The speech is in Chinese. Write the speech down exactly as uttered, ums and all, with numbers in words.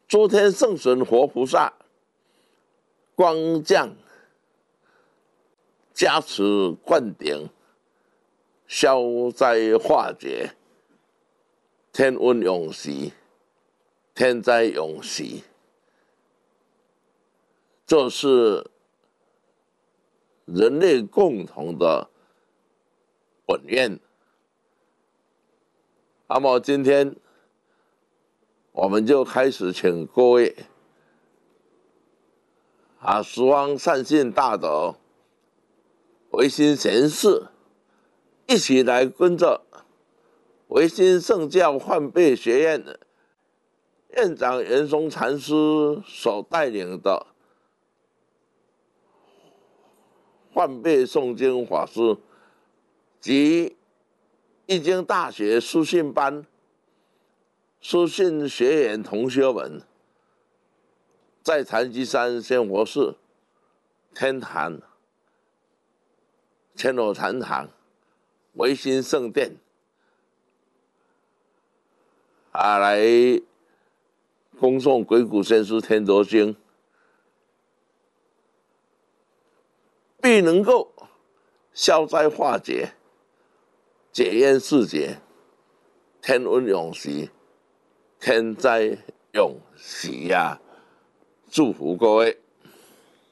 诸天圣神活菩萨光降加持灌顶，消灾化解，天温永息，天灾永息。这是人类共同的本愿。那么今天我们就开始请各位啊，十方善信大德、维新贤士一起来跟着维新圣教换辈学院的院长圆松禅师所带领的换辈诵经法师及易经大学书信班书信学员同学们，在禅机山仙佛寺天坛千罗禅堂维新圣殿啊，来恭诵鬼谷先师天德经，必能够消灾化解，解冤释结，天温永息，天灾永息呀！祝福各位。